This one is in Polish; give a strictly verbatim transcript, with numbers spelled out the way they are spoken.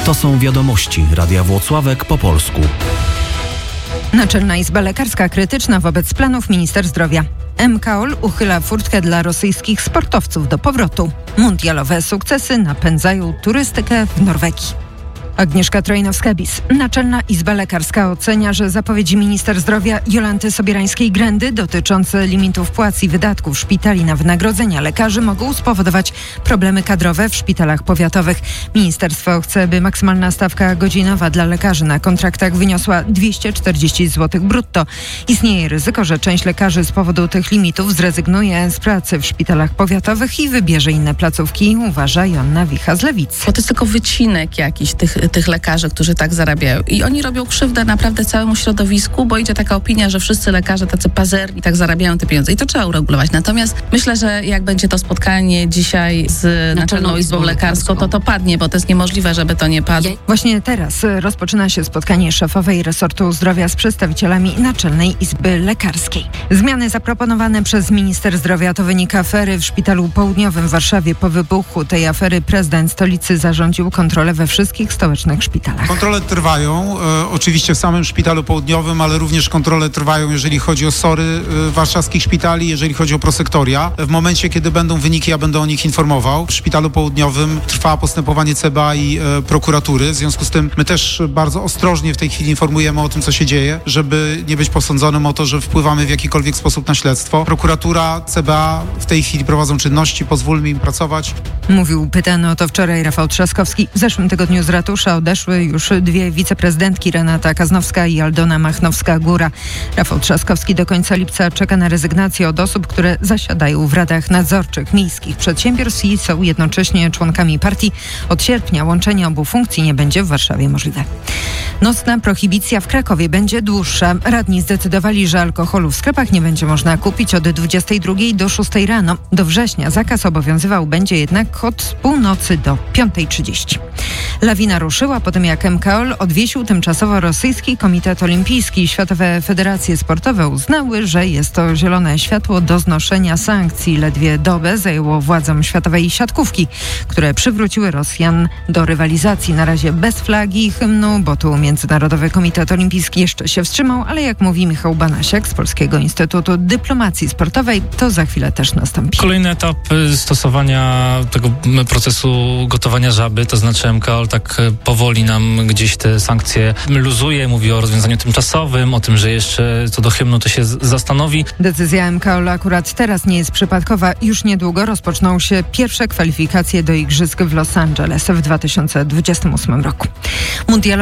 To są wiadomości Radia Włocławek po polsku. Naczelna Izba Lekarska krytyczna wobec planów minister zdrowia. M K O L uchyla furtkę dla rosyjskich sportowców do powrotu. Mundialowe sukcesy napędzają turystykę w Norwegii. Agnieszka Trojnowska-Bis. Naczelna Izba Lekarska ocenia, że zapowiedzi minister zdrowia Jolanty Sobierańskiej-Grendy dotyczące limitów płac i wydatków szpitali na wynagrodzenia lekarzy mogą spowodować problemy kadrowe w szpitalach powiatowych. Ministerstwo chce, by maksymalna stawka godzinowa dla lekarzy na kontraktach wyniosła dwieście czterdzieści złotych brutto. Istnieje ryzyko, że część lekarzy z powodu tych limitów zrezygnuje z pracy w szpitalach powiatowych i wybierze inne placówki, uważa Joanna Wicha z Lewicy. Bo to jest tylko wycinek jakiś tych tych lekarzy, którzy tak zarabiają. I oni robią krzywdę naprawdę całemu środowisku, bo idzie taka opinia, że wszyscy lekarze tacy pazerni tak zarabiają te pieniądze. I to trzeba uregulować. Natomiast myślę, że jak będzie to spotkanie dzisiaj z Naczelną Izbą Lekarską, to to padnie, bo to jest niemożliwe, żeby to nie padło. Właśnie teraz rozpoczyna się spotkanie szefowej resortu zdrowia z przedstawicielami Naczelnej Izby Lekarskiej. Zmiany zaproponowane przez minister zdrowia to wynik afery w Szpitalu Południowym w Warszawie. Po wybuchu tej afery prezydent stolicy zarządził kontrolę we wszystkich stołecznych szpitalach. Kontrole trwają, e, oczywiście w samym Szpitalu Południowym, ale również kontrole trwają, jeżeli chodzi o SOR-y e, warszawskich szpitali, jeżeli chodzi o prosektoria. W momencie, kiedy będą wyniki, ja będę o nich informował. W Szpitalu Południowym trwa postępowanie C B A i e, prokuratury. W związku z tym my też bardzo ostrożnie w tej chwili informujemy o tym, co się dzieje, żeby nie być posądzonym o to, że wpływamy w jakikolwiek sposób na śledztwo. Prokuratura, C B A w tej chwili prowadzą czynności, pozwólmy im pracować. Mówił pytany o to wczoraj Rafał Trzaskowski. W zeszłym tygodniu z ratusza odeszły już dwie wiceprezydentki, Renata Kaznowska i Aldona Machnowska-Góra. Rafał Trzaskowski do końca lipca czeka na rezygnację od osób, które zasiadają w radach nadzorczych miejskich przedsiębiorstw i są jednocześnie członkami partii. Od sierpnia łączenie obu funkcji nie będzie w Warszawie możliwe. Nocna prohibicja w Krakowie będzie dłuższa. Radni zdecydowali, że alkoholu w sklepach nie będzie można kupić od dwudziestej drugiej do szóstej rano. Do września zakaz obowiązywał będzie jednak od północy do piątej trzydzieści. Lawina ruszyła po tym, jak M K O L odwiesił tymczasowo rosyjski Komitet Olimpijski. Światowe federacje sportowe uznały, że jest to zielone światło do znoszenia sankcji. Ledwie dobę zajęło władzom światowej siatkówki, które przywróciły Rosjan do rywalizacji. Na razie bez flagi i hymnu, bo tu Międzynarodowy Komitet Olimpijski jeszcze się wstrzymał, ale jak mówi Michał Banasiak z Polskiego Instytutu Dyplomacji Sportowej, to za chwilę też nastąpi. Kolejny etap stosowania tego procesu gotowania żaby, to znaczy M K O L tak powoli nam gdzieś te sankcje luzuje, mówi o rozwiązaniu tymczasowym, o tym, że jeszcze co do hymnu to się z- zastanowi. Decyzja M K O L akurat teraz nie jest przypadkowa. Już niedługo rozpoczną się pierwsze kwalifikacje do igrzysk w Los Angeles w dwa tysiące dwudziestym ósmym roku. Mundial